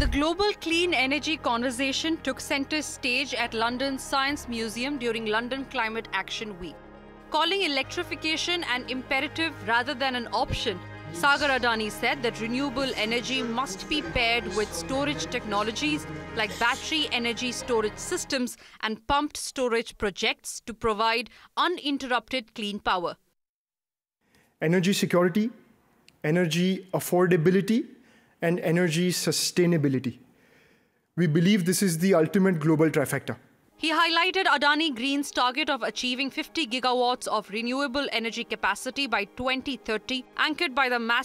The global clean energy conversation took centre stage at London's Science Museum during London Climate Action Week. Calling electrification an imperative rather than an option, Sagar Adani said that renewable energy must be paired with storage technologies like battery energy storage systems and pumped storage projects to provide uninterrupted clean power. Energy security, energy affordability, and energy sustainability. We believe this is the ultimate global trifecta. He highlighted Adani Green's target of achieving 50 gigawatts of renewable energy capacity by 2030, anchored by the massive